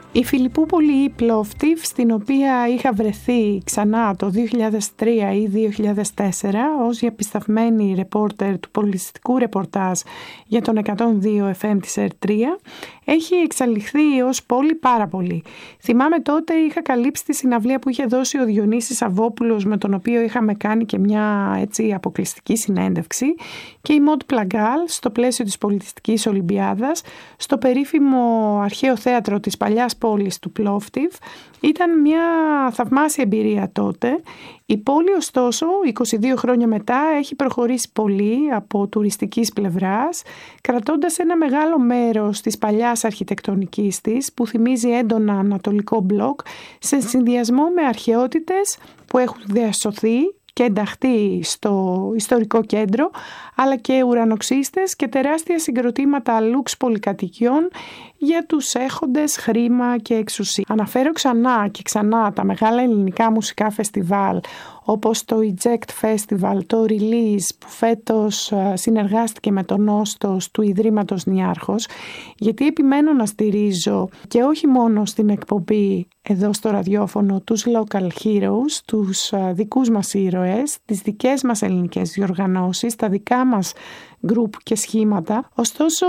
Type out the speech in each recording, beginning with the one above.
Η Φιλιππούπολη ή Πλόφτιβ, στην οποία είχα βρεθεί ξανά το 2003 ή 2004 ως διαπιστευμένη ρεπόρτερ του πολιτιστικού ρεπορτάζ για τον 102 FM της ΕΡΤ3, έχει εξελιχθεί ως πόλη πάρα πολύ. Θυμάμαι τότε είχα καλύψει τη συναυλία που είχε δώσει ο Διονύσης Σαββόπουλος, με τον οποίο είχαμε κάνει και μια έτσι αποκλειστική συνέντευξη, και η Μοντ Πλαγκάλ στο πλαίσιο της Πολιτιστικής Ολυμπιάδας στο περίφημο αρχαίο θέατρο της παλιάς πόλης του Πλόφτιβ. Ήταν μια θαυμάσια εμπειρία τότε. Η πόλη ωστόσο 22 χρόνια μετά έχει προχωρήσει πολύ από τουριστικής πλευράς, κρατώντας ένα μεγάλο μέρος της παλιάς αρχιτεκτονικής της που θυμίζει έντονα ανατολικό μπλοκ, σε συνδυασμό με αρχαιότητες που έχουν διασωθεί και ενταχθεί στο ιστορικό κέντρο, αλλά και ουρανοξύστες και τεράστια συγκροτήματα λουξ πολυκατοικιών για τους έχοντες χρήμα και εξουσία. Αναφέρω ξανά και ξανά τα μεγάλα ελληνικά μουσικά φεστιβάλ, όπως το Eject Festival, το Release που φέτος συνεργάστηκε με τον Όστος του Ιδρύματος Νιάρχος, γιατί επιμένω να στηρίζω και όχι μόνο στην εκπομπή εδώ στο ραδιόφωνο τους local heroes, τους δικούς μας ήρωες, τις δικές μας ελληνικές διοργανώσεις, τα δικά μας γκρουπ και σχήματα. Ωστόσο,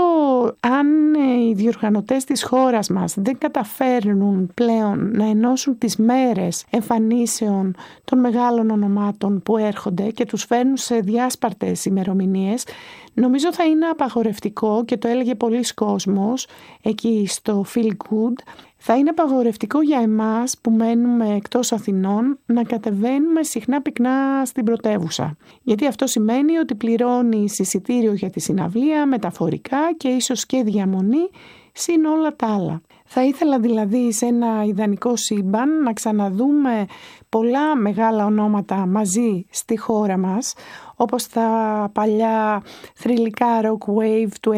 αν οι διοργανωτές της χώρας μας δεν καταφέρνουν πλέον να ενώσουν τις μέρες εμφανίσεων των μεγάλων ονομάτων που έρχονται και τους φέρνουν σε διάσπαρτες ημερομηνίες, νομίζω θα είναι απαγορευτικό, και το έλεγε πολλοί κόσμος εκεί στο Feel Good, θα είναι απαγορευτικό για εμάς που μένουμε εκτός Αθηνών να κατεβαίνουμε συχνά πυκνά στην πρωτεύουσα. Γιατί αυτό σημαίνει ότι πληρώνεις εισιτήριο για τη συναυλία, μεταφορικά και ίσως και διαμονή, συν όλα τα άλλα. Θα ήθελα δηλαδή σε ένα ιδανικό σύμπαν να ξαναδούμε πολλά μεγάλα ονόματα μαζί στη χώρα μας, όπως τα παλιά θρυλικά rock wave του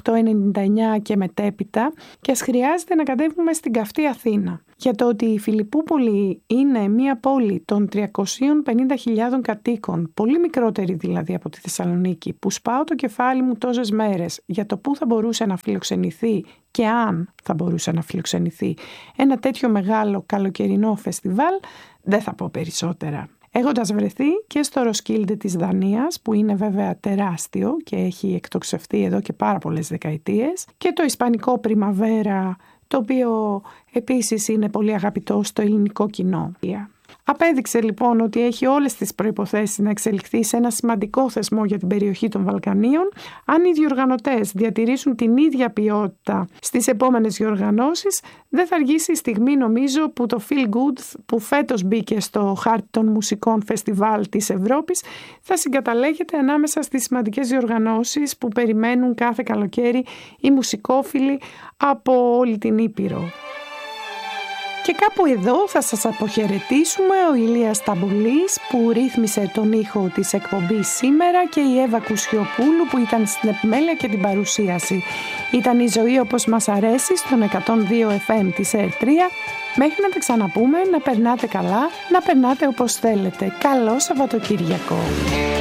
98-99 και μετέπειτα, και ας χρειάζεται να κατέβουμε στην καυτή Αθήνα. Για το ότι η Φιλιππούπολη είναι μια πόλη των 350.000 κατοίκων, πολύ μικρότερη δηλαδή από τη Θεσσαλονίκη, που σπάω το κεφάλι μου τόσες μέρες για το πού θα μπορούσε να φιλοξενηθεί και αν θα μπορούσε να φιλοξενηθεί ένα τέτοιο μεγάλο καλοκαιρινό φεστιβάλ, δεν θα πω περισσότερα. Έχοντας βρεθεί και στο Ροσκίλντε της Δανίας, που είναι βέβαια τεράστιο και έχει εκτοξευτεί εδώ και πάρα πολλές δεκαετίες, και το ισπανικό Πριμαβέρα, το οποίο επίσης είναι πολύ αγαπητό στο ελληνικό κοινό. Απέδειξε λοιπόν ότι έχει όλες τις προϋποθέσεις να εξελιχθεί σε ένα σημαντικό θεσμό για την περιοχή των Βαλκανίων, αν οι διοργανωτές διατηρήσουν την ίδια ποιότητα στις επόμενες διοργανώσεις. Δεν θα αργήσει η στιγμή, νομίζω, που το Feel Good, που φέτος μπήκε στο χάρτη των μουσικών φεστιβάλ της Ευρώπης, θα συγκαταλέγεται ανάμεσα στις σημαντικές διοργανώσεις που περιμένουν κάθε καλοκαίρι οι μουσικόφιλοι από όλη την Ήπειρο. Και κάπου εδώ θα σας αποχαιρετήσουμε, ο Ηλίας Ταμπουλής που ρύθμισε τον ήχο της εκπομπής σήμερα, και η Εύα Κουσιοπούλου που ήταν στην επιμέλεια και την παρουσίαση. Ήταν η ζωή όπως μας αρέσει στον 102 FM της ΕΡΤ3. Μέχρι να τα ξαναπούμε, να περνάτε καλά, να περνάτε όπως θέλετε. Καλό Σαββατοκύριακο.